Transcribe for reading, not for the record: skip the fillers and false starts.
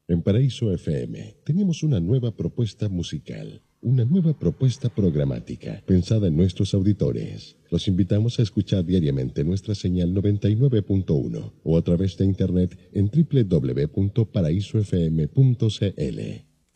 En Paraíso FM tenemos una nueva propuesta musical, una nueva propuesta programática pensada en nuestros auditores. Los invitamos a escuchar diariamente nuestra señal 99.1 o a través de internet en www.paraisofm.cl.